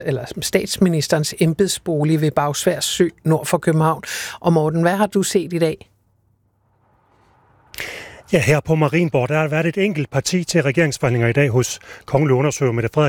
eller statsministerens embedsbolig ved Bagsværd Sø nord for København. Og Morten, hvad har du set i dag? Ja, her på Marienborg, der har været et enkelt parti til regeringsforhandlinger i dag hos kongelig undersøger Mette Frederiksen.